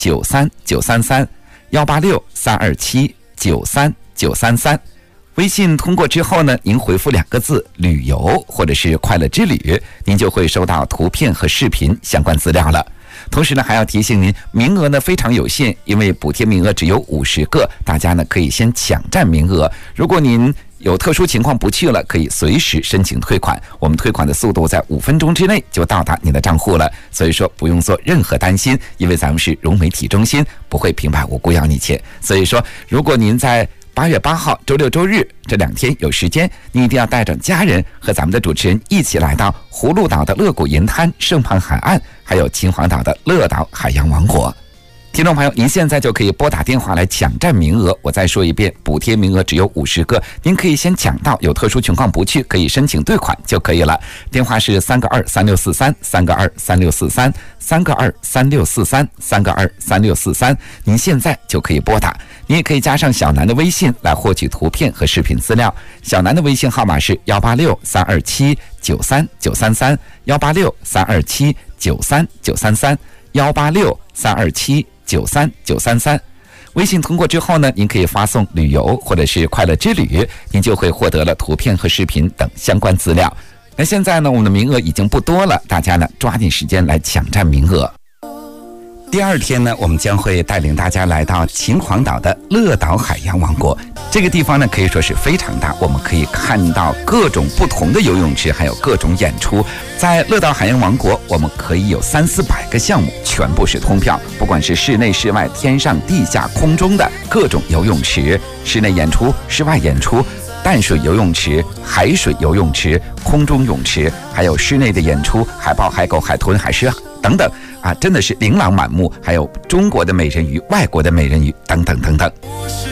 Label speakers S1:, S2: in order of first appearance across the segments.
S1: 186-327-93933，186-327-93933。微信通过之后呢，您回复2个字旅游或者是快乐之旅，您就会收到图片和视频相关资料了。同时呢，还要提醒您，名额呢非常有限，因为补贴名额只有50个，大家呢可以先抢占名额。如果您有特殊情况不去了，可以随时申请退款，我们退款的速度在5分钟之内就到达您的账户了，所以说不用做任何担心，因为咱们是融媒体中心，不会平白无故要你钱。所以说，如果您在8月8号周六周日这2天有时间，你一定要带着家人和咱们的主持人一起来到葫芦岛的乐谷银滩、圣胖海岸，还有秦皇岛的乐岛海洋王国。听众朋友，您现在就可以拨打电话来抢占名额。我再说一遍，补贴名额只有50个，您可以先抢到，有特殊情况不去可以申请兑款就可以了。电话是322-3643，322-3643，322-3643，322-3643，您现在就可以拨打。你也可以加上小南的微信来获取图片和视频资料。小南的微信号码是186-327-93933，186-327-93933，186-327-93933。微信通过之后呢，您可以发送旅游或者是快乐之旅，您就会获得了图片和视频等相关资料。那现在呢，我们的名额已经不多了，大家呢抓紧时间来抢占名额。第2天呢，我们将会带领大家来到秦皇岛的乐岛海洋王国。这个地方呢，可以说是非常大，我们可以看到各种不同的游泳池，还有各种演出。在乐岛海洋王国，我们可以有300-400个项目，全部是通票，不管是室内、室外、天上、地下、空中的各种游泳池，室内演出、室外演出，淡水游泳池、海水游泳池、空中泳池，还有室内的演出，海豹、海狗、海豚、海狮等等啊，真的是琳琅满目，还有中国的美人鱼、外国的美人鱼等等等等。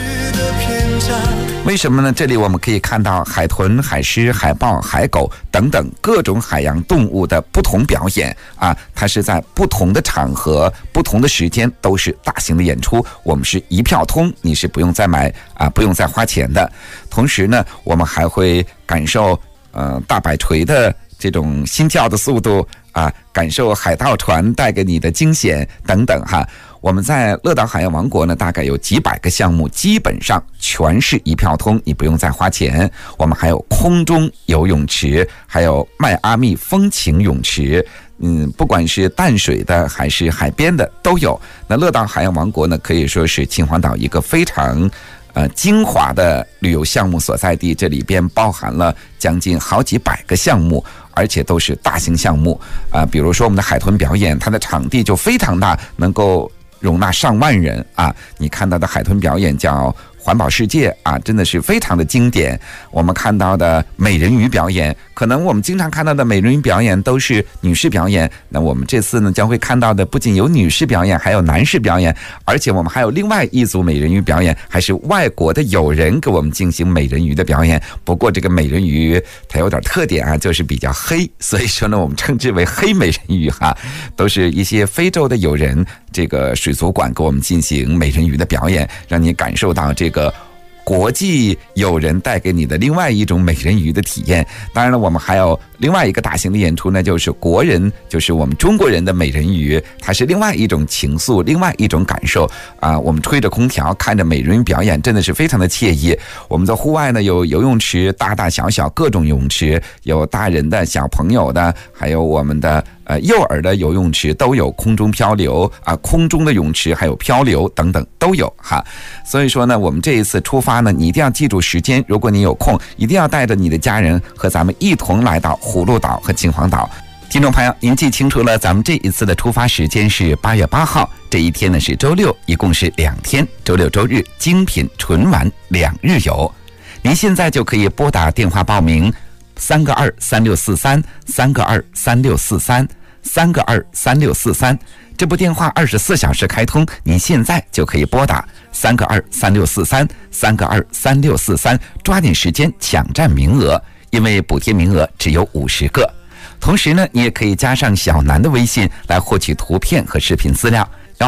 S1: 为什么呢？这里我们可以看到海豚、海狮、海豹、海狗等等各种海洋动物的不同表演啊，它是在不同的场合、不同的时间都是大型的演出，我们是一票通，你是不用再买啊，不用再花钱的。同时呢，我们还会感受大摆锤的这种心跳的速度啊，感受海盗船带给你的惊险等等哈。我们在乐岛海洋王国呢，大概有几百个项目，基本上全是一票通，你不用再花钱。我们还有空中游泳池，还有迈阿密风情泳池，不管是淡水的还是海边的都有。那乐岛海洋王国呢，可以说是秦皇岛一个非常精华的旅游项目所在地，这里边包含了将近好几百个项目，而且都是大型项目比如说我们的海豚表演，它的场地就非常大，能够容纳上万人啊！你看到的海豚表演叫环保世界啊，真的是非常的经典。我们看到的美人鱼表演，可能我们经常看到的美人鱼表演都是女士表演，那我们这次呢将会看到的不仅有女士表演，还有男士表演，而且我们还有另外一组美人鱼表演，还是外国的友人给我们进行美人鱼的表演。不过这个美人鱼它有点特点啊，就是比较黑，所以说呢我们称之为黑美人鱼哈，都是一些非洲的友人这个水族馆给我们进行美人鱼的表演，让你感受到这个国际友人带给你的另外一种美人鱼的体验。当然了，我们还有另外一个大型的演出呢，就是国人，就是我们中国人的美人鱼，它是另外一种情愫，另外一种感受啊。我们吹着空调看着美人鱼表演，真的是非常的惬意。我们在户外呢有游泳池，大大小小各种游泳池，有大人的、小朋友的，还有我们的幼儿的游泳池都有，空中漂流啊，空中的泳池还有漂流等等都有哈。所以说呢，我们这一次出发呢，你一定要记住时间，如果你有空，一定要带着你的家人和咱们一同来到葫芦岛和秦皇岛。听众朋友，您记清楚了，咱们这一次的出发时间是8月8号，这一天呢是周六，一共是2天，周六周日精品纯玩2日游。您现在就可以拨打电话报名3个2 3643 3个2 3643 3个2 3643，这部电话24小时开通，您现在就可以拨打3个2 3643 3个2 3643，抓紧时间抢占名额，因为补贴名额只有50个。同时呢，你也可以加上小南的微信来获取图片和视频资料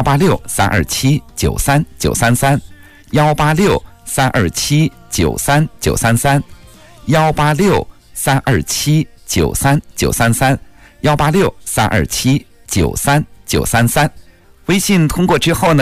S1: ，186-327-93933 186-327-93933 186-327-93933 186-327-93933。 微信通过之后呢，